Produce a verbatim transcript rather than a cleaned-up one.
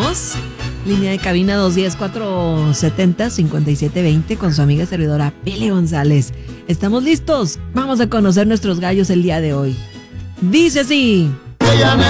tenemos línea de cabina dos uno cero, cuatro siete cero, cinco siete dos cero con su amiga servidora Pili González. ¿Estamos listos? Vamos a conocer nuestros gallos el día de hoy. Dice así.